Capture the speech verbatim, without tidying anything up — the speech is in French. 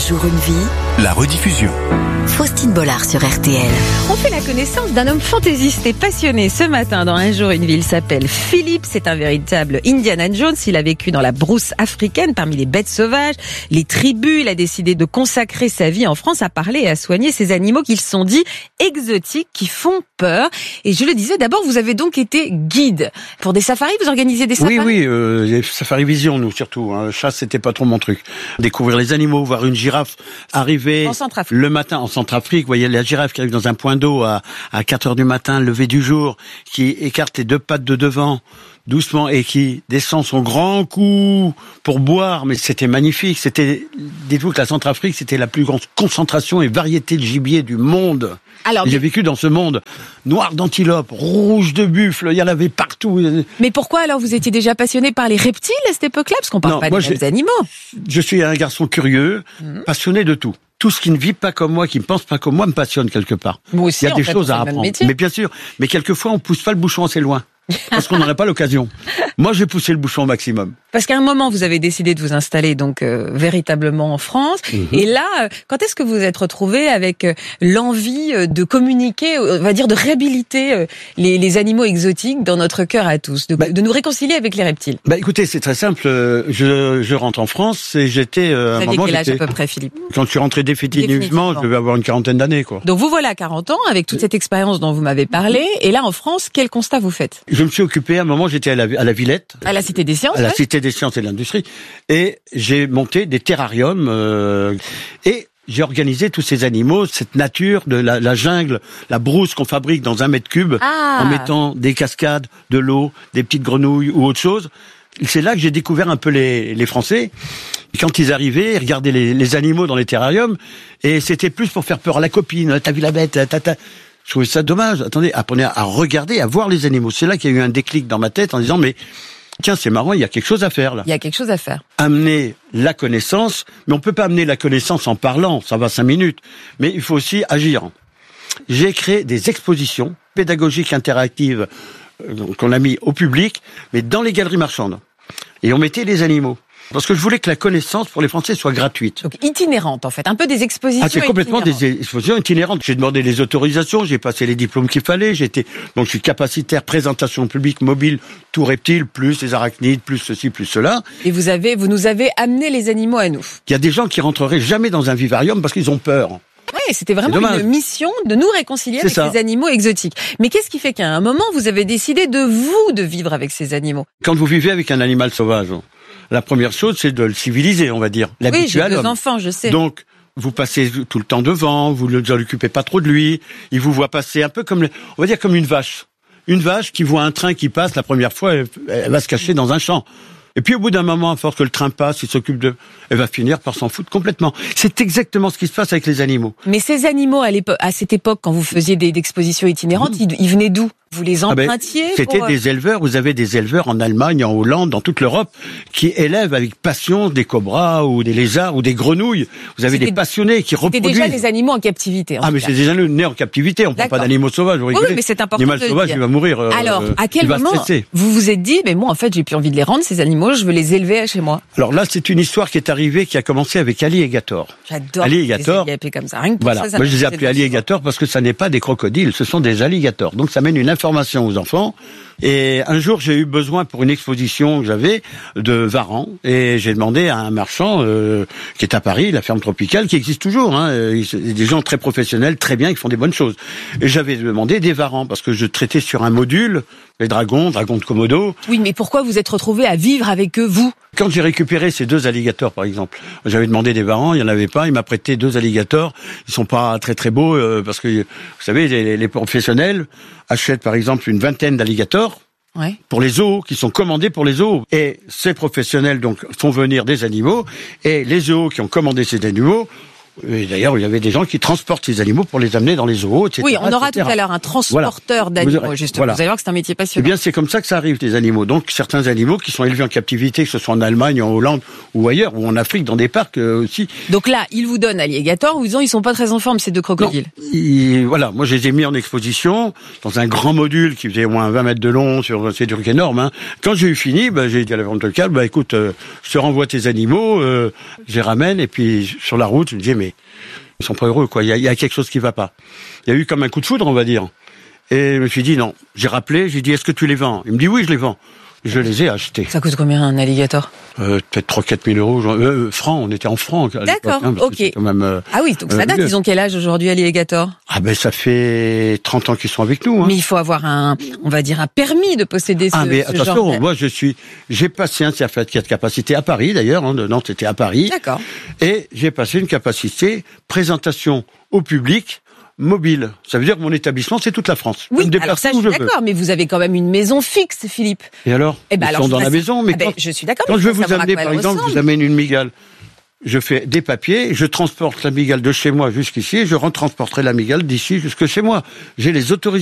jour une vie, la rediffusion. Faustine Bollard sur R T L. On fait la connaissance d'un homme fantaisiste et passionné ce matin dans Un jour une ville. Il s'appelle Philippe, c'est un véritable Indiana Jones. Il a vécu dans la brousse africaine parmi les bêtes sauvages, les tribus. Il a décidé de consacrer sa vie en France à parler et à soigner ces animaux qu'ils sont dits exotiques, qui font peur. Et je le disais, d'abord vous avez donc été guide pour des safaris, vous organisez des safaris? Oui, oui, euh, les safari vision nous surtout. Hein. Chasse c'était pas trop mon truc. Découvrir les animaux, voir une girafe arriver en Centrafrique. Le matin en Centrafrique, vous voyez la girafe qui arrive dans un point d'eau à, à quatre heures du matin, lever du jour, qui écarte les deux pattes de devant doucement et qui descend son grand cou pour boire. Mais c'était magnifique. C'était, dites-vous que la Centrafrique, c'était la plus grande concentration et variété de gibier du monde. Alors, j'ai vécu dans ce monde. Noir d'antilope, rouge de buffle, il y en avait partout. Mais pourquoi alors vous étiez déjà passionné par les reptiles à cette époque-là? Parce qu'on parle non, pas des mêmes animaux. Je suis un garçon curieux, mmh. passionné de tout. Tout ce qui ne vit pas comme moi, qui ne pense pas comme moi, me passionne quelque part. Moi aussi, il y a des fait, choses à apprendre. Mais bien sûr, mais quelquefois on pousse pas le bouchon assez loin. Parce qu'on n'aurait pas l'occasion. Moi, j'ai poussé le bouchon au maximum. Parce qu'à un moment, vous avez décidé de vous installer donc euh, véritablement en France. Mmh. Et là, euh, quand est-ce que vous vous êtes retrouvé avec euh, l'envie euh, de communiquer, on va dire de réhabiliter euh, les, les animaux exotiques dans notre cœur à tous, de, bah, de nous réconcilier avec les reptiles? Bah écoutez, c'est très simple. Je, je rentre en France et j'étais euh, à un moment. Vous aviez quel âge à peu près, Philippe? Quand je suis rentré définitivement, définitivement, je devais avoir une quarantaine d'années, quoi. Donc vous voilà à quarante ans avec toute cette expérience dont vous m'avez parlé. Et là, en France, quel constat vous faites? Je me suis occupé à un moment, j'étais à la, à la Villette. À la Cité des Sciences. À la ouais. Cité des Sciences et de l'Industrie. Et j'ai monté des terrariums euh, et j'ai organisé tous ces animaux, cette nature de la, la jungle, la brousse qu'on fabrique dans un mètre cube, ah. en mettant des cascades, de l'eau, des petites grenouilles ou autre chose. C'est là que j'ai découvert un peu les, les Français. Quand ils arrivaient, ils regardaient les, les animaux dans les terrariums et c'était plus pour faire peur à la copine. T'as vu la bête, t'as, t'as. Je trouvais ça dommage. Attendez, apprenez à regarder, à voir les animaux. C'est là qu'il y a eu un déclic dans ma tête en disant, mais tiens, c'est marrant, il y a quelque chose à faire là. Il y a quelque chose à faire. Amener la connaissance, mais on peut pas amener la connaissance en parlant, ça va cinq minutes. Mais il faut aussi agir. J'ai créé des expositions pédagogiques interactives euh, qu'on a mis au public, mais dans les galeries marchandes. Et on mettait les animaux. Parce que je voulais que la connaissance pour les Français soit gratuite. Donc itinérante en fait, un peu des expositions. Ah, c'est complètement itinérantes. Des expositions itinérantes. J'ai demandé les autorisations, j'ai passé les diplômes qu'il fallait, j'étais donc je suis capacitaire présentation publique mobile, tout reptile, plus les arachnides, plus ceci, plus cela. Et vous avez, vous nous avez amené les animaux à nous. Il y a des gens qui rentreraient jamais dans un vivarium parce qu'ils ont peur. Oui, c'était vraiment une mission de nous réconcilier avec ces animaux exotiques. Mais qu'est-ce qui fait qu'à un moment, vous avez décidé de vous, de vivre avec ces animaux? Quand vous vivez avec un animal sauvage, la première chose, c'est de le civiliser, on va dire. Oui, j'ai deux enfants, je sais. Donc, vous passez tout le temps devant, vous ne vous occupez pas trop de lui, il vous voit passer un peu comme, on va dire comme une vache. Une vache qui voit un train qui passe la première fois, elle, elle va se cacher dans un champ. Et puis au bout d'un moment, à force que le train passe, il s'occupe de... Elle va finir par s'en foutre complètement. C'est exactement ce qui se passe avec les animaux. Mais ces animaux, à, l'époque, à cette époque, quand vous faisiez des expositions itinérantes, ils, ils venaient d'où? Vous les empruntiez? Ah ben, C'était pour... des éleveurs. Vous avez des éleveurs en Allemagne, en Hollande, dans toute l'Europe, qui élèvent avec passion des cobras ou des lézards ou des grenouilles. Vous avez c'était, des passionnés qui reproduisent. C'était déjà des animaux en captivité. En ah, mais cas. c'est des animaux nés en captivité. On ne parle pas d'animaux sauvages. Vous rigolez. Oui, mais c'est important. L'animal sauvage, il va mourir. Euh, Alors, à quel il va moment stresser. Vous vous êtes dit, mais moi, en fait, j'ai plus envie de les rendre, ces animaux, je veux les élever chez moi? Alors là, c'est une histoire qui est arrivée, qui a commencé avec Alligator. J'adore. Alligator. Les appeler comme ça. Rien que pour voilà. ça, ça moi, je les ai appelés Alligator parce que ça n'est pas des crocodiles, ce sont des alligators. Donc, ça mène une information aux enfants. Et un jour, j'ai eu besoin pour une exposition que j'avais de varans, et j'ai demandé à un marchand euh, qui est à Paris, la ferme tropicale, qui existe toujours. Hein, des gens très professionnels, très bien, qui font des bonnes choses. Et j'avais demandé des varans parce que je traitais sur un module les dragons, dragons de Komodo. Oui, mais pourquoi vous êtes retrouvé à vivre avec eux, vous? Quand j'ai récupéré ces deux alligators, par exemple, j'avais demandé des varans, il n'y en avait pas, il m'a prêté deux alligators. Ils sont pas très très beaux euh, parce que, vous savez, les, les professionnels achètent par exemple une vingtaine d'alligators. Ouais. Pour les zoos, qui sont commandés pour les zoos. Et ces professionnels donc font venir des animaux, et les zoos qui ont commandé ces animaux Et d'ailleurs, il y avait des gens qui transportent ces animaux pour les amener dans les zoos, et cetera. Oui, on aura et cetera. tout à l'heure un transporteur Voilà. d'animaux, Vous, justement. voilà. Vous allez voir que c'est un métier Eh passionnant. bien, c'est comme ça que ça arrive, des animaux. Donc, certains animaux qui sont élevés en captivité, que ce soit en Allemagne, en Hollande ou ailleurs, ou en Afrique, dans des parcs euh, aussi. Donc là, ils vous donnent Alligator, vous disant ils sont pas très en forme, ces deux crocodiles. Non, ils- voilà, moi je les ai mis en exposition dans un grand module qui faisait au moins vingt mètres de long, sur c'est du truc énorme. Hein. Quand j'ai eu fini, bah, j'ai dit à la vente locale, bah écoute, euh, je te renvoie tes animaux, euh, je les ramène, et puis sur la route, je me disais mais ils sont pas heureux, quoi. Il y a, il y a quelque chose qui va pas. Il y a eu comme un coup de foudre, on va dire. Et je me suis dit non. J'ai rappelé, j'ai dit est-ce que tu les vends? Il me dit oui, je les vends. Je les ai achetés. Ça coûte combien un alligator? Euh, peut-être trois quatre mille euros, genre, euh, francs, on était en francs. à l'époque, D'accord, hein, parce que ok. c'est quand même, euh, Ah oui, donc ça euh, date, vieux. ils ont quel âge aujourd'hui, Alligator? Ah ben ça fait trente ans qu'ils sont avec nous. Hein. Mais il faut avoir un, on va dire, un permis de posséder ce, Ah mais ce attention, genre. moi je suis, j'ai passé un certificat de capacité à Paris d'ailleurs, hein, de Nantes c'était à Paris, D'accord. et j'ai passé une capacité présentation au public mobile. Ça veut dire que mon établissement c'est toute la France. Oui, Je me déplace alors ça, je où suis je veux. d'accord, mais vous avez quand même une maison fixe, Philippe. Et alors, Eh ben ils alors, sont je dans la voudrais- maison, mais Ah ben, quand, je suis d'accord. quand mais je vais faut vous savoir à amener quoi par elle exemple, je ressemble. vous amène une migale. Je fais des papiers, je transporte la migale de chez moi jusqu'ici, et je retransporterai la migale d'ici jusque chez moi. J'ai les autorisations.